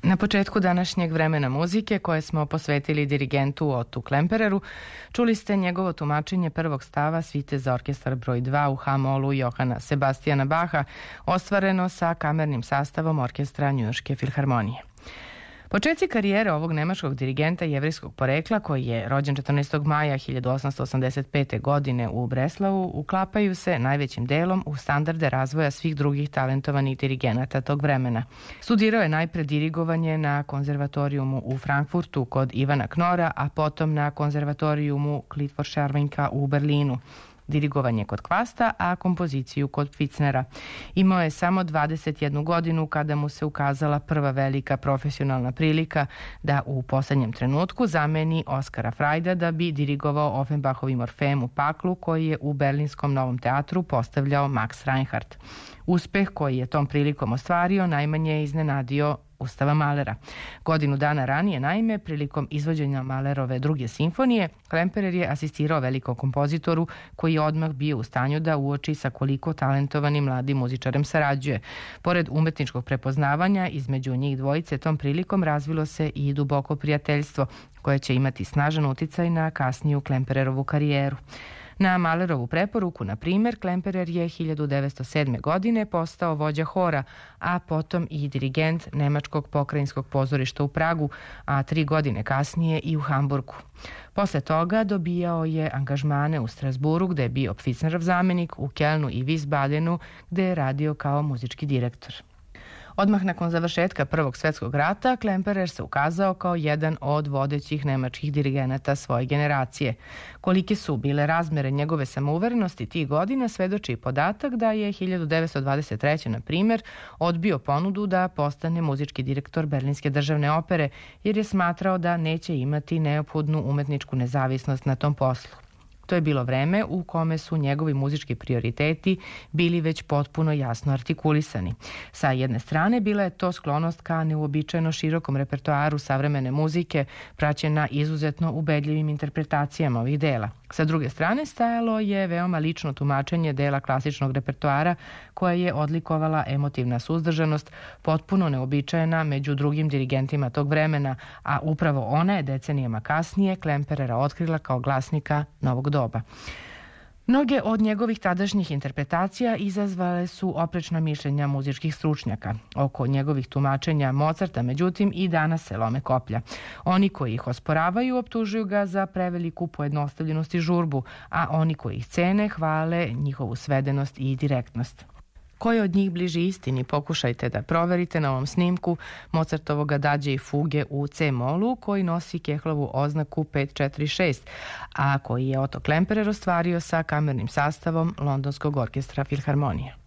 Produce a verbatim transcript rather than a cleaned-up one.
Na početku današnjeg vremena muzike koje smo posvetili dirigentu Otu Klempereru, čuli ste njegovo tumačenje prvog stava svite za orkestar broj dva u Ha-molu Johana Sebastijana Baha, ostvareno sa kamernim sastavom orkestra Njujorške filharmonije. Početci karijere ovog nemačkog dirigenta jevrijskog porekla, koji je rođen četrnaestog maja hiljadu osamsto osamdeset pete. godine u Breslavu, uklapaju se najvećim delom u standarde razvoja svih drugih talentovanih dirigenata tog vremena. Studirao je najpre dirigovanje na konzervatorijumu u Frankfurtu kod Ivana Knora, a potom na konzervatorijumu Klitvoršarvinka u Berlinu. Dirigovanje kod Kvasta, a kompoziciju kod Pfitznera. Imao je samo dvadeset jednu godinu kada mu se ukazala prva velika profesionalna prilika da u poslednjem trenutku zameni Oskara Frajda da bi dirigovao Offenbachovi Orfeum u paklu koji je u Berlinskom Novom teatru postavljao Max Reinhardt. Uspeh koji je tom prilikom ostvario najmanje je iznenadio Gustava Mahlera. Godinu dana ranije, naime, prilikom izvođenja Mahlerove druge simfonije, Klemperer je asistirao velikom kompozitoru koji je odmah bio u stanju da uoči sa koliko talentovanim mladim muzičarem sarađuje. Pored umetničkog prepoznavanja, između njih dvojice tom prilikom razvilo se i duboko prijateljstvo koje će imati snažan uticaj na kasniju Klempererovu karijeru. Na Mahlerovu preporuku, na primjer, Klemperer je hiljadu devetsto sedme. godine postao vođa hora, a potom i dirigent Nemačkog pokrajinskog pozorišta u Pragu, a tri godine kasnije i u Hamburgu. Posle toga dobijao je angažmane u Strasburu, gde je bio Pfitznerov zamenik, u Kelnu i Wiesbadenu, gde je radio kao muzički direktor. Odmah nakon završetka Prvog svetskog rata, Klemperer se ukazao kao jedan od vodećih nemačkih dirigenata svoje generacije. Kolike su bile razmere njegove samouverenosti tih godina svedoči i podatak da je hiljadu devetsto dvadeset treće. na primjer odbio ponudu da postane muzički direktor Berlinske državne opere jer je smatrao da neće imati neophodnu umetničku nezavisnost na tom poslu. To je bilo vreme u kome su njegovi muzički prioriteti bili već potpuno jasno artikulisani. Sa jedne strane bila je to sklonost ka neuobičajeno širokom repertoaru savremene muzike, praćena izuzetno ubedljivim interpretacijama ovih dela. Sa druge strane stajalo je veoma lično tumačenje dela klasičnog repertoara koje je odlikovala emotivna suzdržanost, potpuno neobičajena među drugim dirigentima tog vremena, a upravo ona je decenijama kasnije Klemperera otkrila kao glasnika novog doba. Mnoge od njegovih tadašnjih interpretacija izazvale su oprečna mišljenja muzičkih stručnjaka. Oko njegovih tumačenja Mozarta, međutim, i danas se lome koplja. Oni koji ih osporavaju optužuju ga za preveliku pojednostavljenost i žurbu, a oni koji ih cene hvale njihovu svedenost i direktnost. Ko je od njih bliži istini, pokušajte da proverite na ovom snimku Mozartovog Adagija i fuge u C-molu koji nosi Kehlovu oznaku pet četiri šest, a koji je Otto Klemperer ostvario sa kamernim sastavom Londonskog orkestra Filharmonije.